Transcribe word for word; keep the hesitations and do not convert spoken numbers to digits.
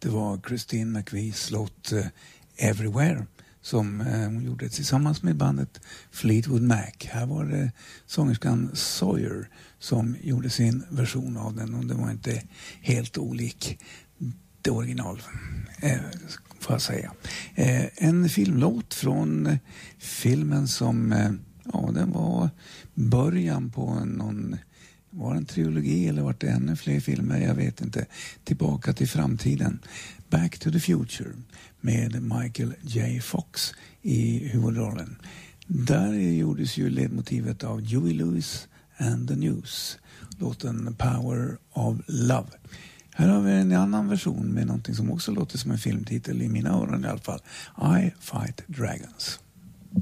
Det var Christine McVies låt uh, Everywhere som uh, hon gjorde tillsammans med bandet Fleetwood Mac. Här var det sångerskan Sawyer som gjorde sin version av den, och det var inte helt olik det original, eh, får jag säga. Eh, en filmlåt från eh, filmen som, eh, ja, den var början på någon, var det en trilogi eller var det ännu fler filmer, jag vet inte. Tillbaka till framtiden. Back to the Future med Michael J. Fox i huvudrollen. Där gjordes ju ledmotivet av Huey Lewis and the News. Låten Power of Love. Här har vi en annan version med någonting som också låter som en filmtitel i mina öron i alla fall. I Fight Dragons.